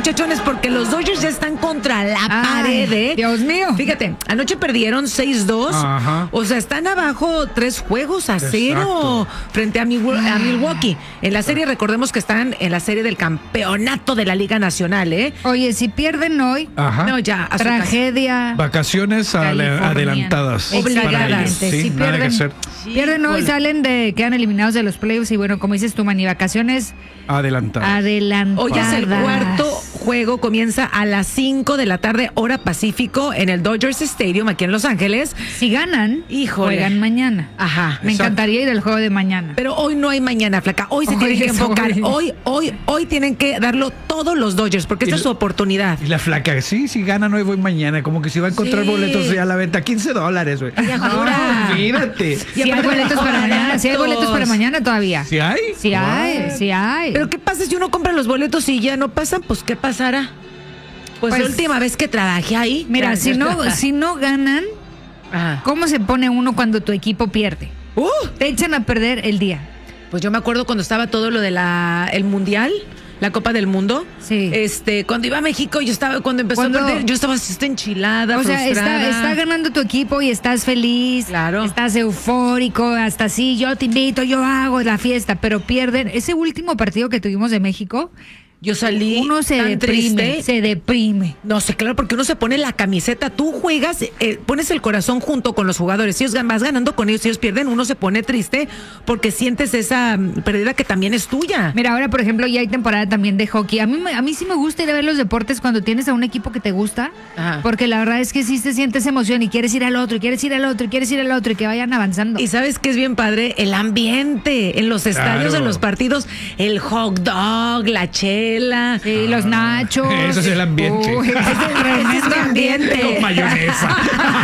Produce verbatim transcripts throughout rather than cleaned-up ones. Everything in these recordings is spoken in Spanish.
muchachones, porque los Dodgers ya están contra la Ay, pared, ¿eh? Dios mío. Fíjate, anoche perdieron seis dos. Ajá. O sea, están abajo tres juegos a cero frente a, Mil- a Milwaukee. En la serie, recordemos que están en la serie del campeonato de la Liga Nacional, ¿eh? Oye, si pierden hoy, Ajá. No, ya, a su casa. tragedia. Vacaciones ale- Californiana. adelantadas. Obligadas. para ellos, Sí, Sí, nada que pierden. hacer. Pierden hoy, Híjole. salen de, quedan eliminados de los playoffs y bueno, como dices tú, Manny, vacaciones Adelantadas. adelantadas. Hoy es el cuarto juego, comienza a las cinco de la tarde, hora Pacífico, en el Dodgers Stadium, aquí en Los Ángeles. Si ganan, Híjole. juegan mañana. Ajá. Me Exacto. encantaría ir al juego de mañana. Pero hoy no hay mañana, flaca. Hoy se Hoy tienen que es enfocar. hoy. Hoy, hoy, hoy tienen que darlo todos los Dodgers, porque esta Y es su la- oportunidad. Y la flaca, sí, si ganan hoy voy mañana, como que si va a encontrar Sí. boletos ya a la venta, quince dólares, güey. Ay, ahora. No, olvídate. Si hay aparte boletos para baratos. mañana, si hay boletos para mañana todavía. ¿Sí hay? Sí hay, sí hay. Pero ¿qué pasa si uno compra los boletos y ya no pasan? Pues ¿qué pasará? Pues, Pues- la última vez que trabajé ahí. Mira, si no, si no ganan, Ajá. ¿cómo se pone uno cuando tu equipo pierde? Uh, Te echan a perder el día. pues yo me acuerdo cuando estaba todo lo de la el mundial, la Copa del Mundo. Sí. Este, cuando iba a México, yo estaba, cuando empezó Cuando- a perder, yo estaba así, enchilada, O sea, está, frustrada. está ganando tu equipo y estás feliz, Claro. estás eufórico, hasta así, yo te invito, yo hago la fiesta, pero pierden. Ese último partido que tuvimos de México, Yo salí uno se tan deprime, triste. se deprime. No sé, claro, porque uno se pone la camiseta, tú juegas, eh, pones el corazón junto con los jugadores, si ellos gan- vas ganando con ellos, si ellos pierden, uno se pone triste porque sientes esa mm, pérdida que también es tuya. Mira, ahora por ejemplo ya hay temporada también de hockey. A mí, me- a mí sí me gusta ir a ver los deportes cuando tienes a un equipo que te gusta, Ajá. porque la verdad es que sí te sientes emoción y quieres ir al otro, y quieres ir al otro, y quieres ir al otro, y que vayan avanzando. Y sabes que es bien padre el ambiente en los estadios, Claro. en los partidos, el hot dog, la chela. Sí, los nachos. Ese es el ambiente. Uy, ese es el tremendo Ese es mi ambiente. Con mayonesa.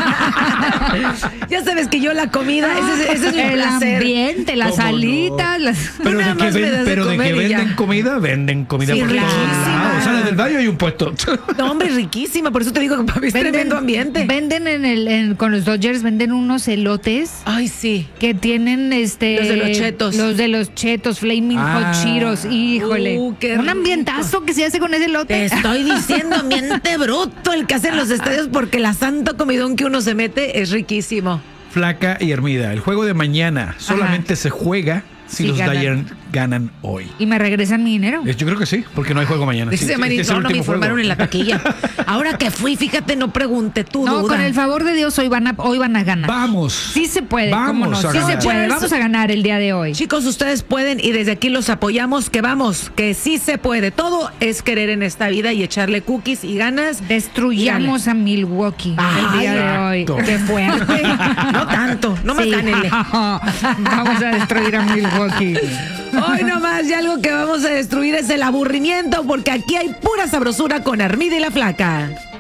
Ya sabes que yo la comida, ese, es- ese es mi el placer. ambiente, las ¿Cómo no? alitas, las... Pero nada de que, más me ven- das de pero de que comer y ya. venden comida, venden comida Sí, por todos riquísima. lados. O sea, desde el barrio hay un puesto. No, hombre, riquísima, por eso te digo que papi es tremendo ambiente. Venden en el, en- con los Dodgers, venden unos elotes Ay, sí. que tienen este Los de los chetos. los de los chetos, Flaming Ah. Hot Cheetos, híjole. Uh, qué un rico. ambientazo que se hace con ese Te elote. estoy diciendo, ambiente bruto el que hacen los estadios porque la santa comidón que uno se mete es riquísimo. Flaca y Hermida, el juego de mañana solamente se juega si Sí, los ganan. Dodgers ganan hoy. Y me regresan mi dinero. Es- Yo creo que sí, porque no hay juego mañana. Dice Sí, Manny, este es el no, no me último informaron juego. en la taquilla. Ahora que fui, fíjate, no pregunté tú, No, duda. con el favor de Dios hoy van a hoy van a ganar. Vamos. Sí se puede, Vamos cómo no, a sí se ganar. puede. Vamos a ganar el día de hoy. Chicos, ustedes pueden y desde aquí los apoyamos, que vamos, que sí se puede. Todo es querer en esta vida y echarle cookies y ganas. Destruyamos a Milwaukee el día de hoy. exacto. Qué fuerte. No tanto, no más Sí. gánenle. Vamos a destruir a Milwaukee. Hoy nomás, y algo que vamos a destruir es el aburrimiento, porque aquí hay pura sabrosura con Hermida y la Flaca.